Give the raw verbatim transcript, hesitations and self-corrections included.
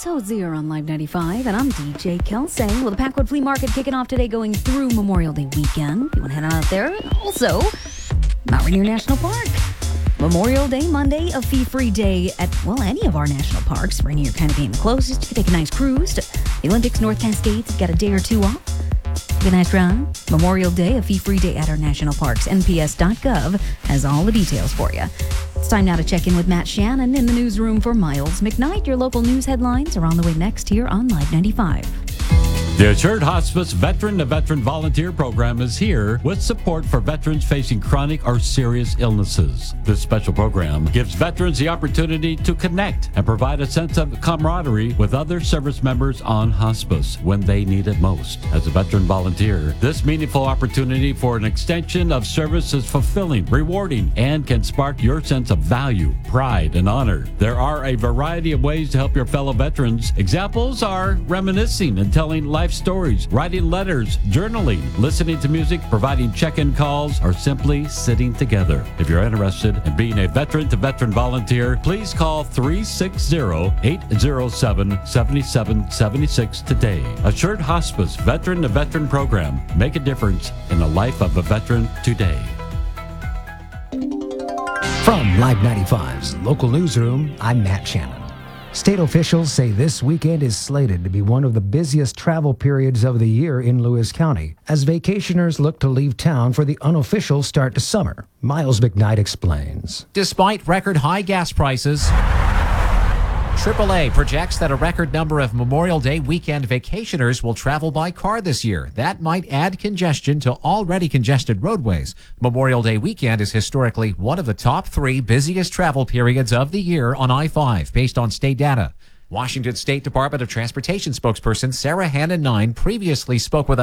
Sods here on Live ninety-five, and I'm D J Kelsey. Well, the Packwood Flea Market kicking off today, going through Memorial Day weekend. If you want to head out there, and also Mount Rainier National Park. Memorial Day, Monday, a fee-free day at, well, any of our national parks. Rainier kind of being the closest. You can take a nice cruise to the Olympics, North Cascades. You've got a day or two off. Take a nice ride. Memorial Day, a fee-free day at our national parks. N P S dot gov has all the details for you. It's time now to check in with Matt Shannon in the newsroom for Miles McKnight. Your local news headlines are on the way next here on Live ninety-five. The Assured Hospice Veteran-to-Veteran Volunteer Program is here with support for veterans facing chronic or serious illnesses. This special program gives veterans the opportunity to connect and provide a sense of camaraderie with other service members on hospice when they need it most. As a veteran volunteer, this meaningful opportunity for an extension of service is fulfilling, rewarding, and can spark your sense of value, pride, and honor. There are a variety of ways to help your fellow veterans. Examples are reminiscing and telling life stories, writing letters, journaling, listening to music, providing check-in calls, or simply sitting together. If you're interested in being a veteran-to-veteran volunteer, please call three six zero, eight zero seven, seven seven seven six today. Assured Hospice Veteran-to-Veteran Program. Make a difference in the life of a veteran today. From Live ninety-five's local newsroom, I'm Matt Shannon. State officials say this weekend is slated to be one of the busiest travel periods of the year in Lewis County as vacationers look to leave town for the unofficial start to summer. Miles McKnight explains. Despite record high gas prices, triple A projects that a record number of Memorial Day weekend vacationers will travel by car this year. That might add congestion to already congested roadways. Memorial Day weekend is historically one of the top three busiest travel periods of the year on I five, based on state data. Washington State Department of Transportation spokesperson Sarah Hannon Nine previously spoke with